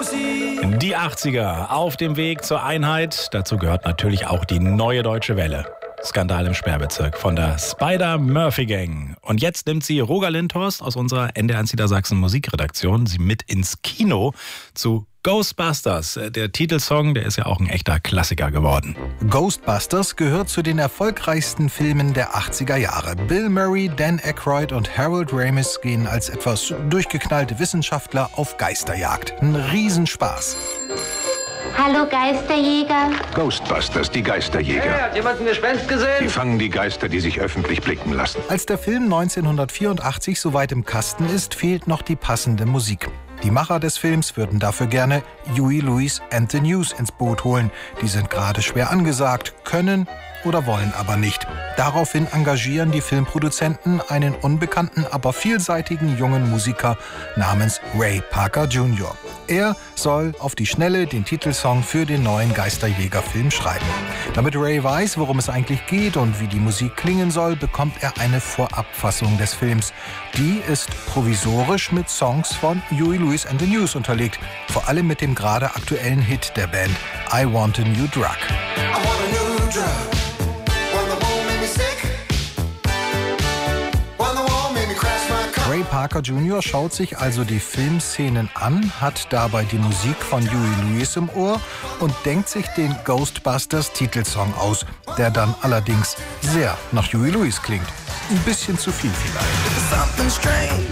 Die 80er auf dem Weg zur Einheit. Dazu gehört natürlich auch die Neue Deutsche Welle. Skandal im Sperrbezirk von der Spider-Murphy-Gang. Und jetzt nimmt sie Roger Lindhorst aus unserer NDR Niedersachsen Musikredaktion sie mit ins Kino zu Ghostbusters. Der Titelsong, der ist ja auch ein echter Klassiker geworden. Ghostbusters gehört zu den erfolgreichsten Filmen der 80er Jahre. Bill Murray, Dan Aykroyd und Harold Ramis gehen als etwas durchgeknallte Wissenschaftler auf Geisterjagd. Ein Riesenspaß. Hallo Geisterjäger. Ghostbusters, die Geisterjäger. Hey, hat jemand ein Gespenst gesehen? Die fangen die Geister, die sich öffentlich blicken lassen. Als der Film 1984 soweit im Kasten ist, fehlt noch die passende Musik. Die Macher des Films würden dafür gerne Huey Lewis and the News ins Boot holen. Die sind gerade schwer angesagt, können oder wollen aber nicht. Daraufhin engagieren die Filmproduzenten einen unbekannten, aber vielseitigen jungen Musiker namens Ray Parker Jr. Er soll auf die Schnelle den Titelsong für den neuen Geisterjäger-Film schreiben. Damit Ray weiß, worum es eigentlich geht und wie die Musik klingen soll, bekommt er eine Vorabfassung des Films. Die ist provisorisch mit Songs von Huey Lewis and the News unterlegt. Vor allem mit dem gerade aktuellen Hit der Band, I Want a New Drug. I want a new drug. Ray Parker Jr. schaut sich also die Filmszenen an, hat dabei die Musik von Huey Lewis im Ohr und denkt sich den Ghostbusters Titelsong aus, der dann allerdings sehr nach Huey Lewis klingt. Ein bisschen zu viel vielleicht.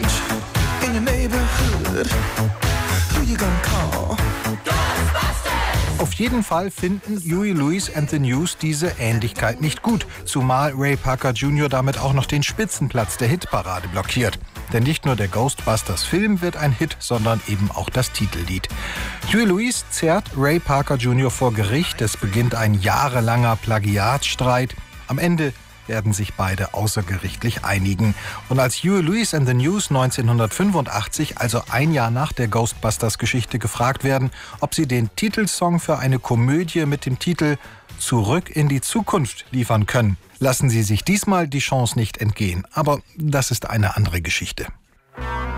Auf jeden Fall finden Huey Lewis and the News diese Ähnlichkeit nicht gut, zumal Ray Parker Jr. damit auch noch den Spitzenplatz der Hitparade blockiert. Denn nicht nur der Ghostbusters-Film wird ein Hit, sondern eben auch das Titellied. Huey Lewis zerrt Ray Parker Jr. vor Gericht, es beginnt ein jahrelanger Plagiatsstreit. Am Ende werden sich beide außergerichtlich einigen. Und als Huey Lewis and the News 1985, also ein Jahr nach der Ghostbusters-Geschichte, gefragt werden, ob sie den Titelsong für eine Komödie mit dem Titel Zurück in die Zukunft liefern können, lassen sie sich diesmal die Chance nicht entgehen. Aber das ist eine andere Geschichte.